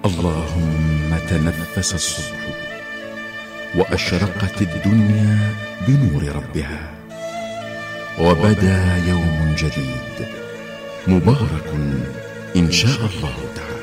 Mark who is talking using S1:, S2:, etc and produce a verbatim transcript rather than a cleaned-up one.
S1: اللهم تنفس الصبح وأشرقت الدنيا بنور ربها، وبدا يوم جديد مبارك إن شاء الله تعالى.